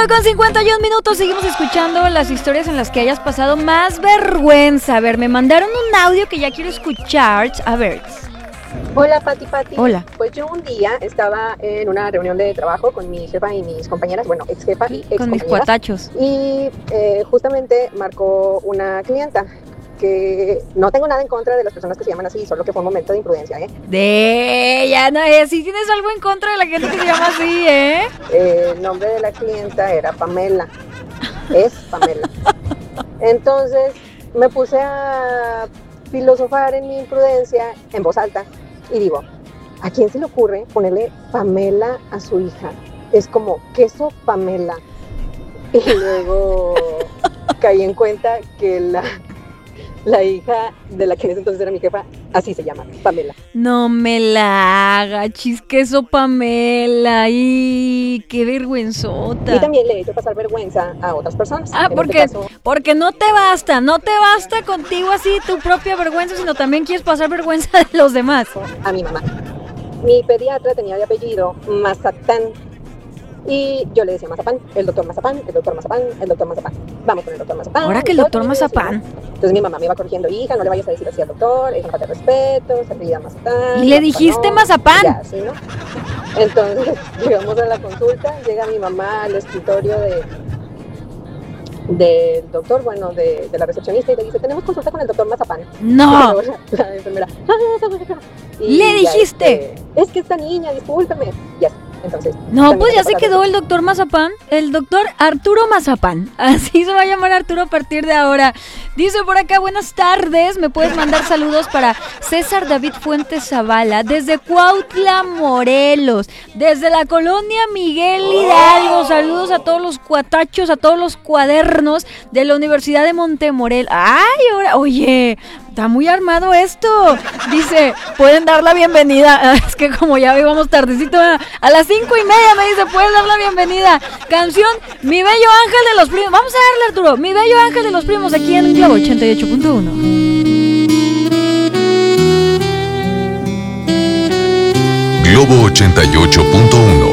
5:51, seguimos escuchando las historias en las que hayas pasado más vergüenza. A ver, me mandaron un audio que ya quiero escuchar. A ver. Hola, Pati. Hola. Pues yo un día estaba en una reunión de trabajo con mi jefa y mis compañeras, bueno, ex jefa y ex Con mis cuatachos. Y justamente marcó una clienta que no tengo nada en contra de las personas que se llaman así, solo que fue un momento de imprudencia, Ya no, si tienes algo en contra de la gente que se llama así, El nombre de la clienta era Pamela. Es Pamela. Entonces me puse a filosofar en mi imprudencia en voz alta y digo, ¿a quién se le ocurre ponerle Pamela a su hija? Es como queso Pamela. Y luego caí en cuenta que la hija de la que en ese entonces era mi jefa, así se llama, Pamela. No me la haga, chisqueso Pamela. Y qué vergüenzota. Y también le he hecho pasar vergüenza a otras personas. Porque no te basta contigo así tu propia vergüenza, sino también quieres pasar vergüenza de los demás. A mi mamá. Mi pediatra tenía de apellido Mazatán. Y yo le decía Mazapán, el doctor Mazapán. Vamos con el doctor Mazapán. Ahora que el doctor Mazapán. Entonces mi mamá me iba corrigiendo, hija, no le vayas a decir así al doctor, es una falta de respeto, se apellida Mazapán. Y le dijiste Mazapán. Ya, ¿sí, no? Entonces llegamos a la consulta, llega mi mamá al escritorio del doctor, bueno, de la recepcionista y le dice, tenemos consulta con el doctor Mazapán. No. La enfermera. Y le dijiste. Es que esta niña, discúlpeme. Ya. Entonces, no, pues ya se quedó el doctor Mazapán, el doctor Arturo Mazapán, así se va a llamar Arturo a partir de ahora. Dice por acá, buenas tardes, me puedes mandar saludos para César David Fuentes Zavala, desde Cuautla, Morelos, desde la colonia Miguel Hidalgo, saludos a todos los cuatachos, a todos los cuadernos de la Universidad de Montemorel. Ay, ahora, oye, está muy armado esto. Dice, pueden dar la bienvenida. Es que como ya íbamos tardecito, a las 5:30 me dice, pueden dar la bienvenida. Canción, Mi Bello Ángel de los Primos. Vamos a darle, Arturo, Mi Bello Ángel de los Primos, aquí en Globo 88.1. Globo 88.1.